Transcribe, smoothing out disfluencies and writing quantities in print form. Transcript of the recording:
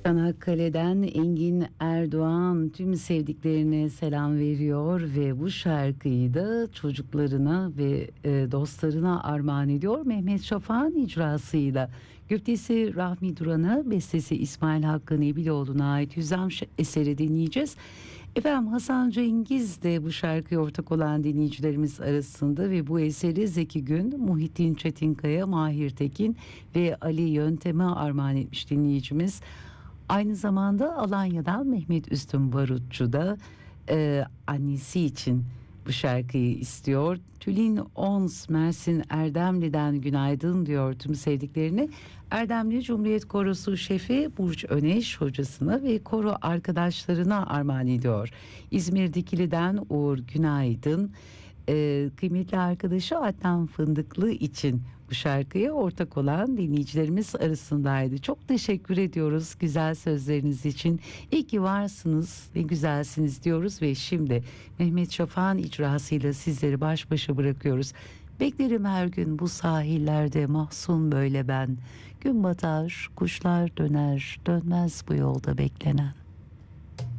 Çanakkale'den Engin Erdoğan tüm sevdiklerine selam veriyor ve bu şarkıyı da çocuklarına ve dostlarına armağan ediyor. Mehmet Şafak'ın icrasıyla güftesi Rahmi Duran'a, bestesi İsmail Hakkı Nebiloğlu'na ait Hüzzam eseri dinleyeceğiz. Efendim Hasan Cengiz de bu şarkıya ortak olan dinleyicilerimiz arasında ve bu eseri Zeki Gün, Muhittin Çetinkaya, Mahir Tekin ve Ali Yöntem'e armağan etmiş dinleyicimiz. Aynı zamanda Alanya'dan Mehmet Üstün Barutçu da annesi için bu şarkıyı istiyor. Tülin Ons Mersin Erdemli'den günaydın diyor tüm sevdiklerini. Erdemli Cumhuriyet Korosu şefi Burç Öneş hocasına ve koro arkadaşlarına armağan ediyor. İzmir Dikili'den Uğur günaydın. Kıymetli arkadaşı Adnan Fındıklı için bu şarkıya ortak olan dinleyicilerimiz arasındaydı. Çok teşekkür ediyoruz güzel sözleriniz için. İyi ki varsınız ve güzelsiniz diyoruz ve şimdi Mehmet Şafak'ın icrasıyla sizleri baş başa bırakıyoruz. Beklerim her gün bu sahillerde mahzun böyle ben. Gün batar, kuşlar döner, dönmez bu yolda beklenen.